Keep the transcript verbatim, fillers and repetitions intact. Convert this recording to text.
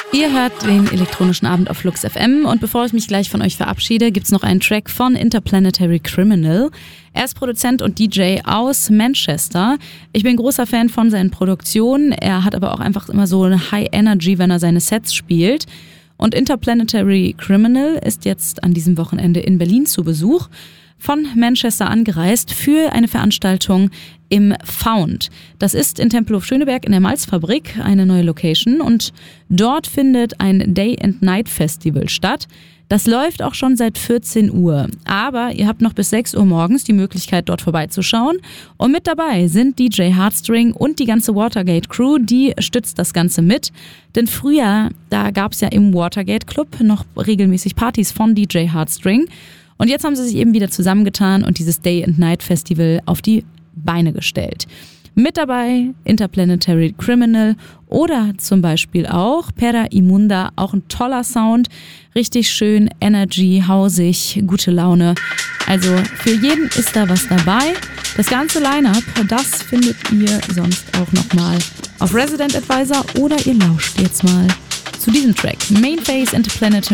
Ihr hört den elektronischen Abend auf Flux F M und bevor ich mich gleich von euch verabschiede, gibt's noch einen Track von Interplanetary Criminal. Er ist Produzent und D J aus Manchester. Ich bin großer Fan von seinen Produktionen. Er hat aber auch einfach immer so eine High Energy, wenn er seine Sets spielt. Und Interplanetary Criminal ist jetzt an diesem Wochenende in Berlin zu Besuch, von Manchester angereist für eine Veranstaltung im Found. Das ist in Tempelhof Schöneberg in der Malzfabrik, eine neue Location. Und dort findet ein Day and Night Festival statt. Das läuft auch schon seit vierzehn Uhr. Aber ihr habt noch bis sechs Uhr morgens die Möglichkeit, dort vorbeizuschauen. Und mit dabei sind D J Hardstring und die ganze Watergate Crew, die stützt das Ganze mit. Denn früher, da gab es ja im Watergate Club noch regelmäßig Partys von D J Hardstring. Und jetzt haben sie sich eben wieder zusammengetan und dieses Day and Night Festival auf die Beine gestellt. Mit dabei Interplanetary Criminal oder zum Beispiel auch Pera Imunda, auch ein toller Sound, richtig schön, Energy, hausig, gute Laune. Also für jeden ist da was dabei. Das ganze Line-Up, das findet ihr sonst auch nochmal auf Resident Advisor oder ihr lauscht jetzt mal zu diesem Track. Mainface Interplanetary